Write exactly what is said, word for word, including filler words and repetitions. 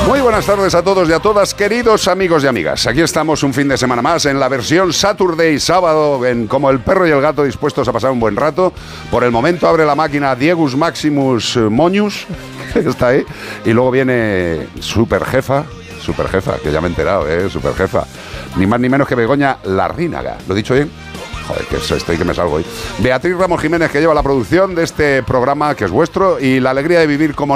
Muy buenas tardes a todos y a todas, queridos amigos y amigas. Aquí estamos un fin de semana más en la versión Saturday, sábado, en Como el perro y el gato, dispuestos a pasar un buen rato. Por el momento abre la máquina Diegus Maximus Moñus, que está ahí, y luego viene Super Jefa, Super Jefa, que ya me he enterado, ¿eh? Super Jefa. Ni más ni menos que Begoña Larrínaga. ¿Lo he dicho bien? Joder, que estoy que me salgo hoy. Beatriz Ramos Jiménez, que lleva la producción de este programa, que es vuestro, y la alegría de vivir como